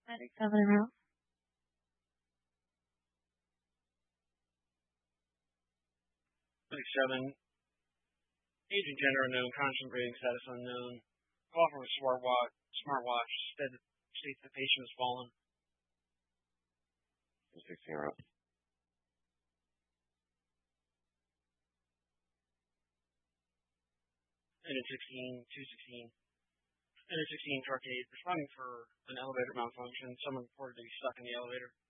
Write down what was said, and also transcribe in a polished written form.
Medic 7 and route. Medic 7. Agent gender unknown. Constant breathing status unknown. Call from a smartwatch. States the patient has fallen. 16 route. Unit 16, 216. Unit 16, truck 8, responding for an elevator malfunction. Someone reported to be stuck in the elevator.